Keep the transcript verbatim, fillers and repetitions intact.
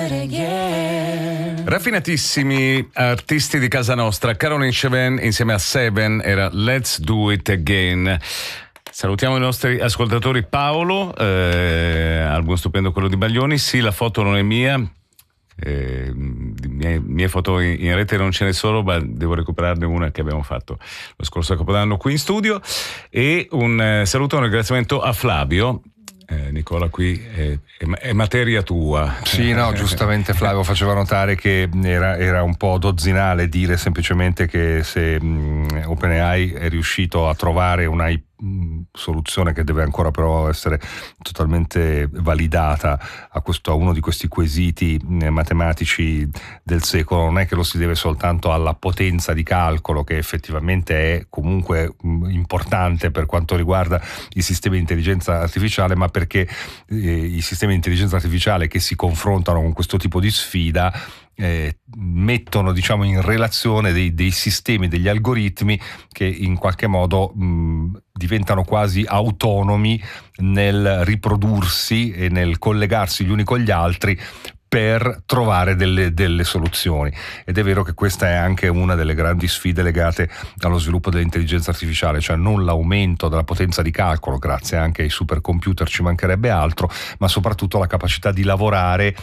Raffinatissimi artisti di casa nostra, Caroline Chauvin insieme a Seven era Let's Do It Again. Salutiamo i nostri ascoltatori. Paolo, eh, album stupendo quello di Baglioni. Sì, la foto non è mia, eh, mie, mie foto in, in rete non ce ne sono, ma devo recuperarne una che abbiamo fatto lo scorso Capodanno qui in studio. E un eh, saluto e un ringraziamento a Flavio. Eh, Nicola, qui è, è, è materia tua. Sì, no, giustamente Flavio faceva notare che era, era un po' dozzinale dire semplicemente che se mh, OpenAI è riuscito a trovare una mh, soluzione che deve ancora però essere totalmente validata a, questo, a uno di questi quesiti mh, matematici del secolo, non è che lo si deve soltanto alla potenza di calcolo, che effettivamente è comunque mh, importante per quanto riguarda i sistemi di intelligenza artificiale, ma perché eh, i sistemi di intelligenza artificiale che si confrontano con questo tipo di sfida eh, mettono, diciamo, in relazione dei, dei sistemi, degli algoritmi che in qualche modo mh, diventano quasi autonomi nel riprodursi e nel collegarsi gli uni con gli altri per trovare delle, delle soluzioni. Ed è vero che questa è anche una delle grandi sfide legate allo sviluppo dell'intelligenza artificiale, cioè non l'aumento della potenza di calcolo, grazie anche ai supercomputer, ci mancherebbe altro, ma soprattutto la capacità di lavorare